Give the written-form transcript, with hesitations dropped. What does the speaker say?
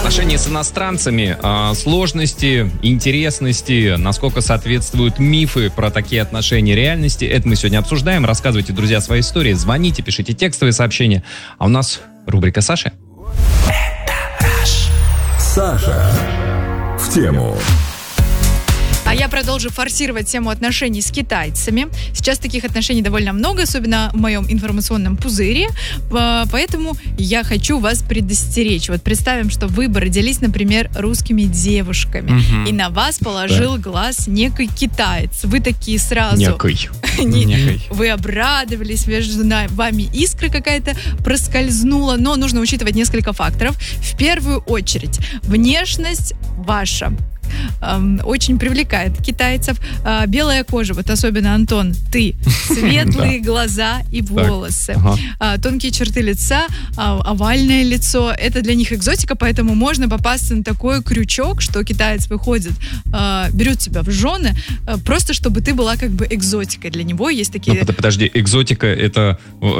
Отношения с иностранцами, сложности, интересности, насколько соответствуют мифы про такие отношения реальности. Это мы сегодня обсуждаем. Рассказывайте, друзья, свои истории. Звоните, пишите текстовые сообщения. А у нас рубрика Саши. Саша в тему. А я продолжу форсировать тему отношений с китайцами. Сейчас таких отношений довольно много, особенно в моем информационном пузыре. Поэтому я хочу вас предостеречь. Вот представим, что вы бы родились, например, русскими девушками. И на вас положил глаз некий китаец. Вы такие сразу... Некий. Вы обрадовались, между вами искра какая-то проскользнула. Но нужно учитывать несколько факторов. В первую очередь, внешность ваша очень привлекает китайцев. Белая кожа, вот особенно, Антон, ты. Светлые глаза и волосы. Тонкие черты лица, овальное лицо. Это для них экзотика, поэтому можно попасться на такой крючок, что китаец выходит, берет тебя в жены, просто чтобы ты была как бы экзотикой для него. Есть такие... Подожди, экзотика — это